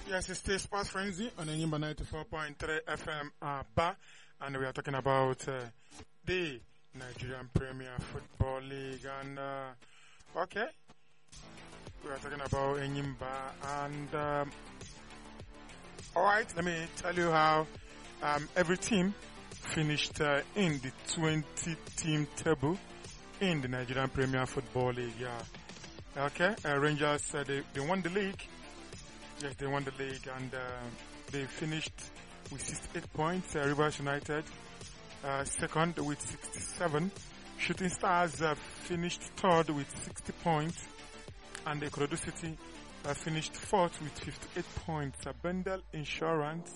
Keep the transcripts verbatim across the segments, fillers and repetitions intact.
Yes, it's still Sports Frenzy on Enyimba ninety-four point three F M Aba, and we are talking about uh, the Nigerian Premier Football League. And uh, okay, we are talking about Enyimba, and um, all right, let me tell you how um, every team finished uh, in the twenty-team table in the Nigerian Premier Football League. Yeah, okay, uh, Rangers uh, they they won the league. Yes, they won the league, and uh, they finished with sixty-eight points. Uh, Rivers United uh, second with sixty-seven. Shooting Stars uh, finished third with sixty points, and Ikorodu City uh, finished fourth with fifty-eight points. Uh, Bendel Insurance,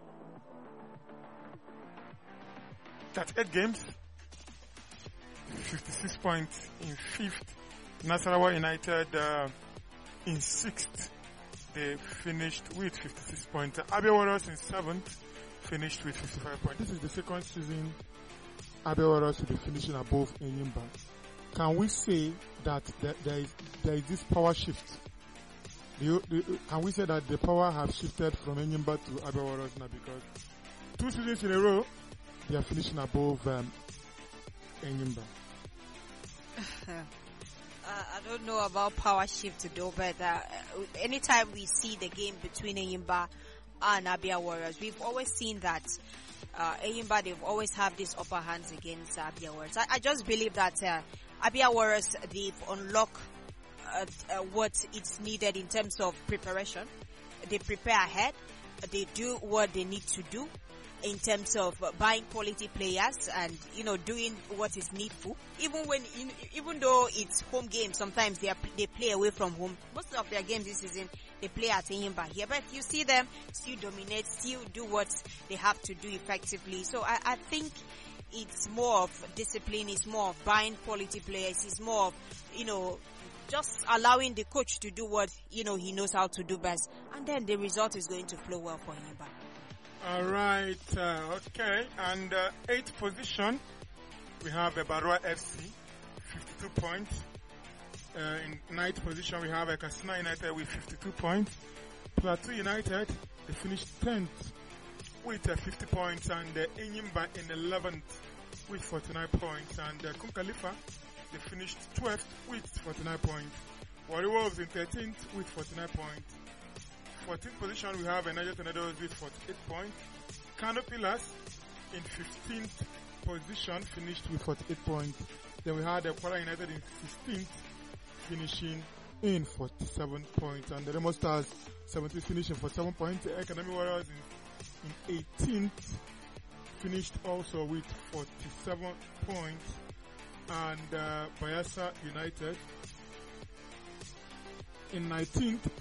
thirty-eight games, fifty-six points in fifth. Nasarawa United uh, in sixth. They finished with fifty-six points. Abia Warriors in seventh finished with fifty-five points. This is the second season Abia Warriors will be finishing above Enyimba. Can we say that there, there is there is this power shift? Do you, do you, can we say that the power have shifted from Enyimba to Abia Warriors now, because two seasons in a row they are finishing above um, Enyimba? Uh, I don't know about power shift though, but uh, anytime we see the game between Enyimba and Abia Warriors, we've always seen that uh, Enyimba, they've always have these upper hands against Abia Warriors. I, I just believe that uh, Abia Warriors, they've unlocked uh, uh, what is needed in terms of preparation. They prepare ahead. They do what they need to do in terms of buying quality players and, you know, doing what is needful. Even when, even though it's home games, sometimes they are, they play away from home. Most of their games this season, they play at Enyimba here, but you see them still dominate, still do what they have to do effectively. So I, I think it's more of discipline, it's more of buying quality players, it's more of, you know, just allowing the coach to do what, you know, he knows how to do best. And then the result is going to flow well for Enyimba. All right, uh, okay, and uh, eighth position, we have uh, Barua F C, fifty-two points. Uh, in ninth position, we have uh, Katsina United with fifty-two points. Plateau United, they finished tenth with uh, fifty points, and uh, Enyimba in eleventh with forty-nine points, and uh, Kunkalifa, they finished twelfth with forty-nine points. Warri Wolves in thirteenth with forty-nine points. fourteenth position, we have Niger Tornadoes with forty-eight points. Kano Pillars in fifteenth position, finished with forty-eight points. Then we had Kwara United in sixteenth, finishing in forty-seven points. And the Remo Stars, seventeenth, finishing for seven points. Academy Warriors in, in eighteenth, finished also with forty-seven points. And uh, Bayelsa United in nineteenth,